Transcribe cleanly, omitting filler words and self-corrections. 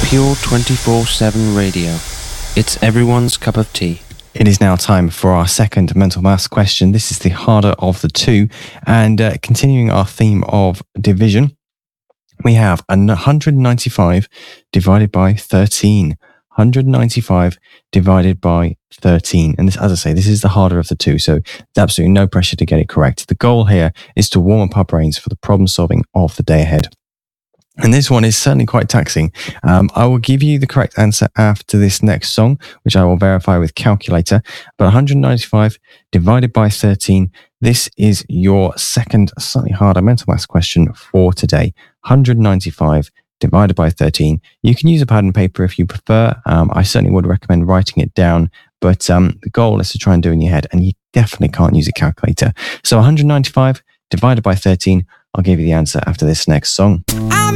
Pure 24/7 radio. It's everyone's cup of tea. It is now time for our second mental maths question. This is the harder of the two. And continuing our theme of division, we have 195 divided by 13. 195 divided by 13. And this, as I say, this is the harder of the two. So there's absolutely no pressure to get it correct. The goal here is to warm up our brains for the problem solving of the day ahead. And this one is certainly quite taxing. I will give you the correct answer after this next song, which I will verify with calculator. But 195 divided by 13, this is your second slightly harder mental maths question for today. 195 divided by 13. You can use a pad and paper if you prefer. I certainly would recommend writing it down. But the goal is to try and do it in your head. And you definitely can't use a calculator. So 195 divided by 13, I'll give you the answer after this next song.